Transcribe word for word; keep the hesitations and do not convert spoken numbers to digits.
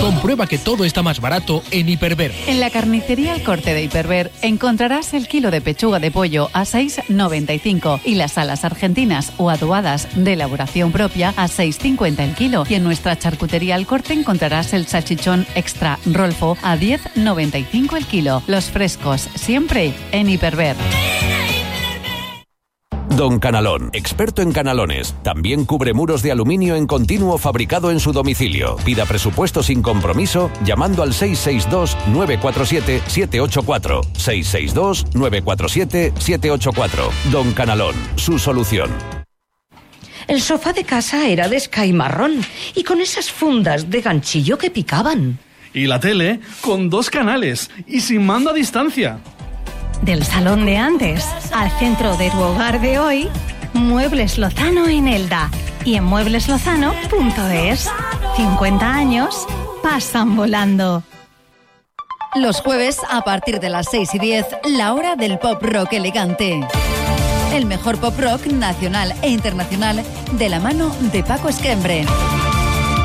Comprueba que todo está más barato en Hiperver. En la carnicería El Corte de Hiperver encontrarás el kilo de pechuga de pollo a seis noventa y cinco y las alas argentinas o adobadas de elaboración propia a seis cincuenta el kilo. Y en nuestra charcutería El Corte encontrarás el salchichón extra Rolfo a diez noventa y cinco el kilo. Los frescos siempre en Hiperver. Don Canalón, experto en canalones. También cubre muros de aluminio en continuo fabricado en su domicilio. Pida presupuesto sin compromiso llamando al seis seis dos, nueve cuatro siete, siete ocho cuatro. seis seis dos, nueve cuatro siete, siete ocho cuatro. Don Canalón, su solución. El sofá de casa era de Sky marrón y con esas fundas de ganchillo que picaban. Y la tele con dos canales y sin mando a distancia. Del salón de antes al centro de tu hogar de hoy, Muebles Lozano en Elda y en muebles lozano punto es. cincuenta años pasan volando. Los jueves, a partir de las seis y diez, la hora del pop rock elegante. El mejor pop rock nacional e internacional de la mano de Paco Esquembre.